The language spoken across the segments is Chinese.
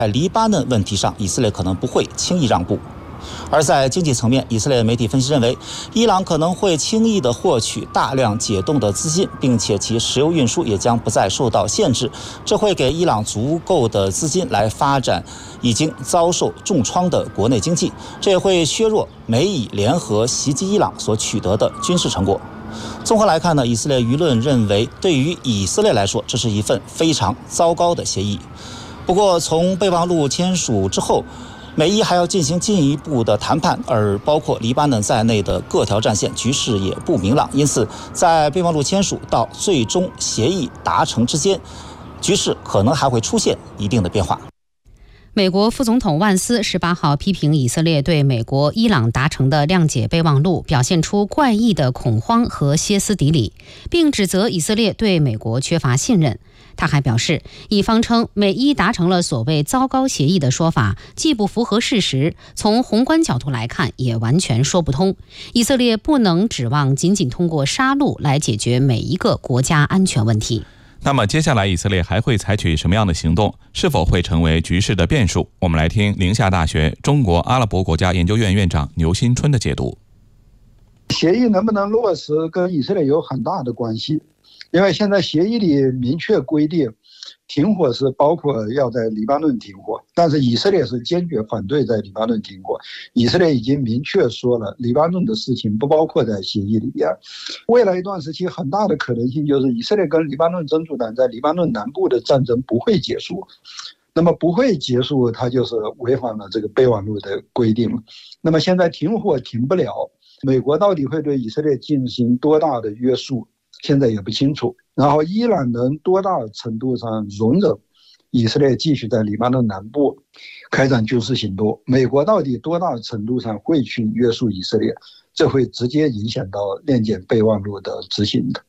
在黎巴嫩问题上，以色列可能不会轻易让步。而在经济层面，以色列媒体分析认为，伊朗可能会轻易地获取大量解冻的资金，并且其石油运输也将不再受到限制，这会给伊朗足够的资金来发展已经遭受重创的国内经济，这也会削弱美以联合袭击伊朗所取得的军事成果。综合来看呢，以色列舆论认为，对于以色列来说，这是一份非常糟糕的协议。不过，从备忘录签署之后，美伊还要进行进一步的谈判，而包括黎巴嫩在内的各条战线局势也不明朗，因此在备忘录签署到最终协议达成之间，局势可能还会出现一定的变化。 美国副总统万斯18号批评以色列对美国、伊朗达成的谅解备忘录表现出怪异的恐慌和歇斯底里，并指责以色列对美国缺乏信任。他还表示，以方称美伊达成了所谓糟糕协议的说法既不符合事实，从宏观角度来看也完全说不通。以色列不能指望仅仅通过杀戮来解决每一个国家安全问题。 那么接下来以色列还会采取什么样的行动？是否会成为局势的变数？我们来听宁夏大学中国阿拉伯国家研究院院长牛新春的解读。 协议能不能落实跟以色列有很大的关系，因为现在协议里明确规定停火是包括要在黎巴嫩停火，但是以色列是坚决反对在黎巴嫩停火。以色列已经明确说了，黎巴嫩的事情不包括在协议里边。未来一段时期很大的可能性就是以色列跟黎巴嫩真主党在黎巴嫩南部的战争不会结束。那么不会结束，它就是违反了这个备忘录的规定。那么现在停火停不了，美国到底会对以色列进行多大的约束，现在也不清楚。然后伊朗能多大程度上容忍以色列继续在黎巴嫩南部开展军事行动，美国到底多大程度上会去约束以色列，这会直接影响到谅解备忘录的执行的。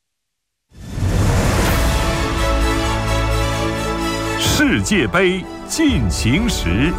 世界杯进行时，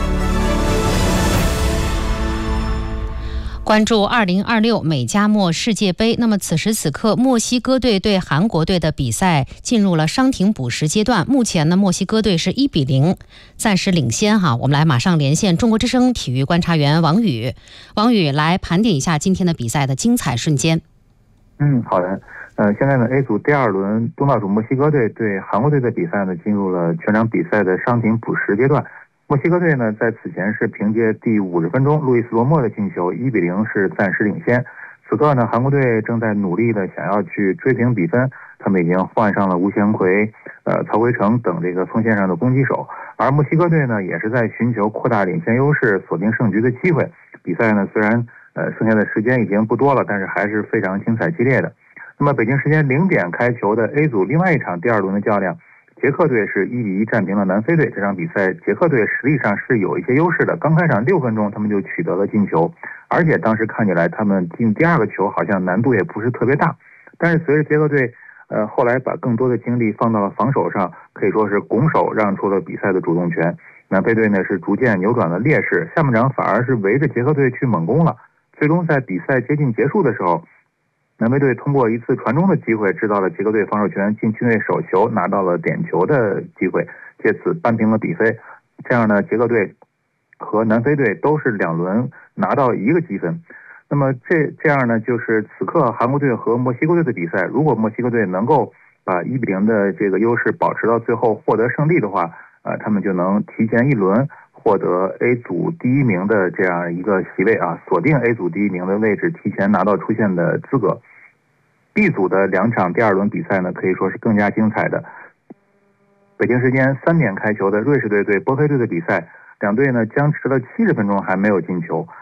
关注2026美加墨世界杯。那么此时此刻，墨西哥队对韩国队的比赛进入了伤停补时阶段。目前呢，墨西哥队是1-0暂时领先哈。我们来马上连线中国之声体育观察员王宇，王宇来盘点一下今天的比赛的精彩瞬间。 好的。现在呢 A 组第2轮东道主墨西哥队对韩国队的比赛呢进入了全场比赛的伤停补时阶段。墨西哥队呢在此前是凭借第50分钟路易斯罗莫的进球1-0是暂时领先。此刻呢韩国队正在努力的想要去追平比分，他们已经换上了吴贤奎、曹圭成等这个锋线上的攻击手，而墨西哥队呢也是在寻求扩大领先优势、锁定胜局的机会。比赛呢虽然剩下的时间已经不多了，但是还是非常精彩激烈的。那么北京时间0点开球的 A 组另外一场第2轮的较量，捷克队是1-1战平了南非队。这场比赛捷克队实力上是有一些优势的，刚开场6分钟他们就取得了进球，而且当时看起来他们进第2个球好像难度也不是特别大。但是随着捷克队后来把更多的精力放到了防守上，可以说是拱手让出了比赛的主动权。南非队呢是逐渐扭转了劣势，下半场反而是围着捷克队去猛攻了。最终在比赛接近结束的时候，南非队通过一次传中的机会制造了捷克队防守权禁区内手球，拿到了点球的机会，借此扳平了比分。这样呢，捷克队和南非队都是2轮拿到1个积分。那么这样呢，就是此刻韩国队和墨西哥队的比赛，如果墨西哥队能够把1-0的这个优势保持到最后获得胜利的话，他们就能提前1轮获得 A 组第1名的这样一个席位啊，锁定 A 组第1名的位置，提前拿到出线的资格。B 组的2场第2轮比赛呢，可以说是更加精彩的。北京时间3点开球的瑞士队对波黑队的比赛，两队呢僵持了70分钟还没有进球。